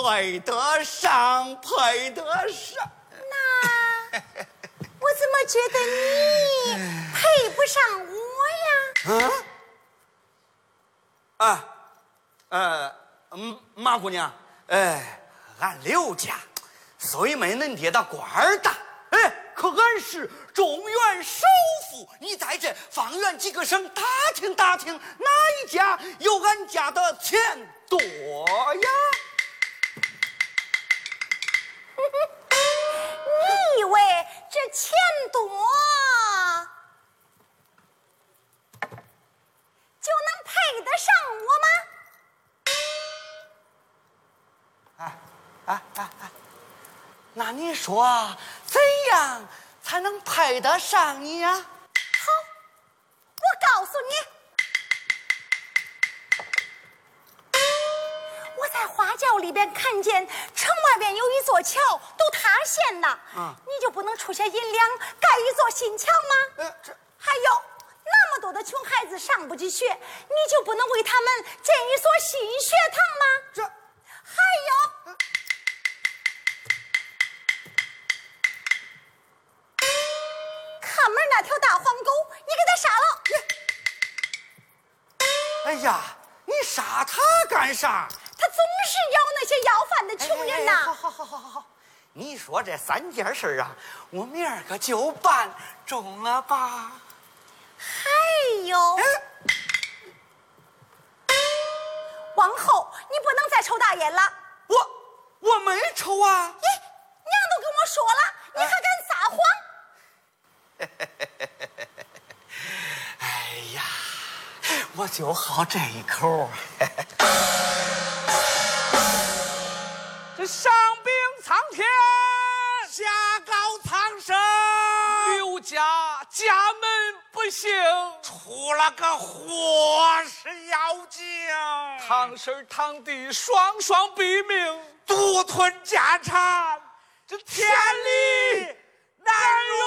配得上，配得上。 那我怎么觉得你配不上我呀？马姑娘，俺刘家虽没恁爹的官儿大，可俺是中原首富。你在这方圆几个省打听打听，哪一家有俺家的钱多呀？ 你以为这钱多就能配得上我吗？ 那你说怎样才能配得上你呀？ 好，我告诉你，我在花轿里边看见城外边有一座桥都塌陷了，你就不能出些银两盖一座新桥吗？还有那么多的穷孩子上不起学，你就不能为他们建一所新学堂吗？还有看门那条大黄狗，你给它杀了。 哎呀，你杀他干啥？ 他总是咬那些要饭的穷人呐。 好，你说这3件事啊，我明儿个就办，中了吧？ 还有，往后你不能再抽大烟了。 我没抽啊！ 咦，娘都跟我说了，你还敢撒谎？ 哎呀，我就好这一口。 这上禀苍天， 下告苍生， 刘家家门不幸， 出了个祸是妖精， 堂婶堂弟双双毙命， 独吞家产，这天理难容。